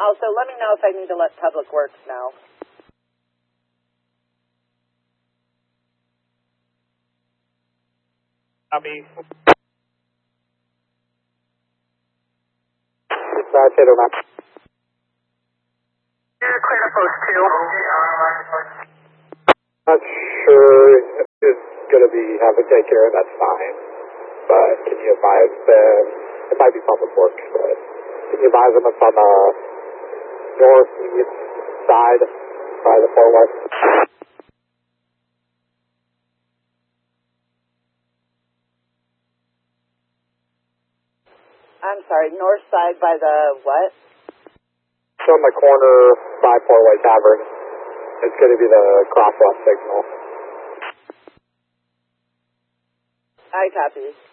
Also, let me know if I need to let Public Works know. Copy. Taylor map. You're clear to post 2. Not sure if it's going to be having to take care of, that's fine. But can you advise them, it might be Public Works, but can you advise them it's on the northeast side by the 4 west? I'm sorry, north side by the what? It's on the corner by 4-Way Tavern. It's going to be the crosswalk signal. I copy.